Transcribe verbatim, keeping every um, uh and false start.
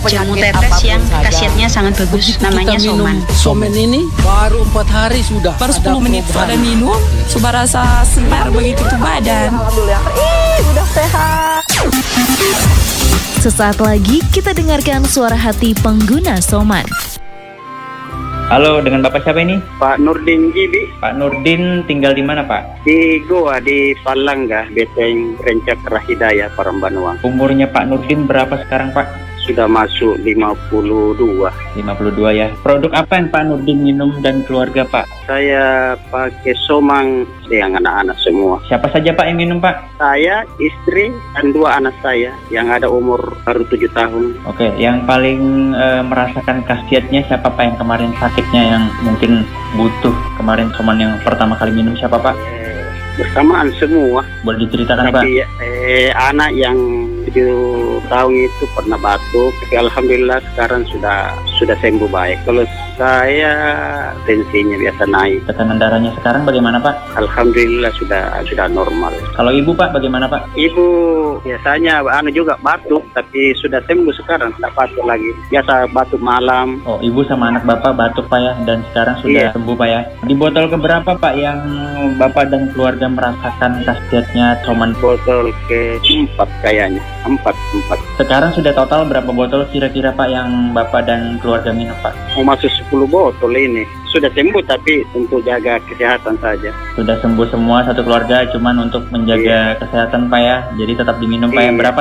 Jamu tetes yang khasiatnya sangat bagus, Begitu namanya kita minum Soman. Soman ini baru empat hari sudah Baru ada sepuluh menit perubahan. pada minum, sudah rasa segar begitu tuh badan. Alhamdulillah, ih udah sehat. Sesaat lagi kita dengarkan suara hati pengguna Soman. Halo, dengan Bapak siapa ini? Pak Nurdin Gibi Pak Nurdin tinggal di mana, Pak? di Goa di Palangga, Beteng Rencak Rahidaya, Parambanuang. Umurnya Pak Nurdin berapa sekarang, Pak? Sudah masuk lima puluh dua. lima puluh dua ya. Produk apa yang Pak Nurdin minum dan keluarga, Pak? Saya pakai Somang yang anak-anak semua. Siapa saja, Pak, yang minum, Pak? Saya, istri, dan dua anak saya yang ada umur baru tujuh tahun. Oke, yang paling eh, merasakan khasiatnya siapa, Pak, yang kemarin sakitnya yang mungkin butuh kemarin Soman yang pertama kali minum siapa, Pak? Eh, bersamaan semua. Boleh diceritakan, Pak? Tapi eh, anak yang tujuh tahun itu pernah batuk, tapi alhamdulillah sekarang sudah sudah sembuh baik. Kalau saya tensinya biasa naik, Tekanan darahnya sekarang bagaimana, Pak? alhamdulillah sudah sudah normal. Kalau Ibu, Pak, bagaimana, Pak? Ibu biasanya anu juga batuk, tapi sudah sembuh sekarang, tidak batuk lagi. Biasa batuk malam. Oh, Ibu sama anak Bapak batuk, Pak, ya, dan sekarang sudah Iya. sembuh, Pak, ya. Di botol keberapa, Pak, yang Bapak dan keluarga merasakan khasiatnya Soman? Botol keempat kayaknya, empat empat. Sekarang sudah total berapa botol kira-kira, Pak, yang Bapak dan keluarga minum, Pak? Mau masuk sepuluh botol ini. Sudah sembuh tapi untuk jaga kesehatan saja. Sudah sembuh semua satu keluarga, cuman untuk menjaga kesehatan, Pak, ya. Jadi tetap diminum, Pak, ya. Iya. Berapa